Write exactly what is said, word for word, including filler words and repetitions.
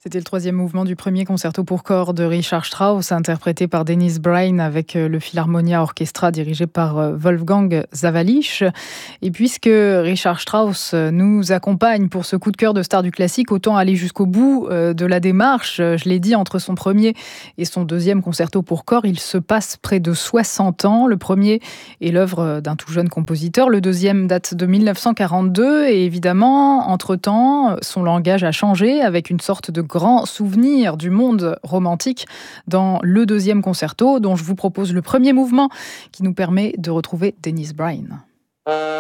C'était le troisième mouvement du premier concerto pour cordes de Richard Strauss, interprété par Dennis Brain avec le Philharmonia Orchestra dirigé par Wolfgang Sawallisch. Et puisque Richard Strauss nous accompagne pour ce coup de cœur de star du classique, autant aller jusqu'au bout de la démarche. Je l'ai dit, entre son premier et son deuxième concerto pour corps, il se passe près de soixante ans. Le premier est l'œuvre d'un tout jeune compositeur, le deuxième date de mille neuf cent quarante-deux et évidemment, entre-temps, son langage a changé avec une sorte de grand souvenir du monde romantique dans le deuxième concerto, dont je vous propose le premier mouvement qui nous permet de retrouver Dennis Brain.